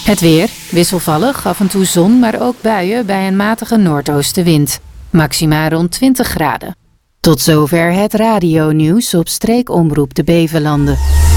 Het weer, wisselvallig, af en toe zon, maar ook buien bij een matige noordoostenwind. Maxima rond 20 graden. Tot zover het radionieuws op streekomroep de Bevelanden.